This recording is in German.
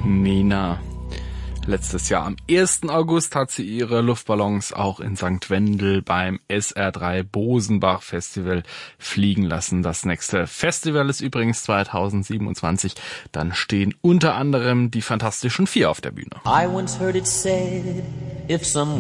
Nena. Letztes Jahr am 1. August hat sie ihre Luftballons auch in St. Wendel beim SR3 Bosenbach Festival fliegen lassen. Das nächste Festival ist übrigens 2027. Dann stehen unter anderem die Fantastischen Vier auf der Bühne. I once heard it said, if some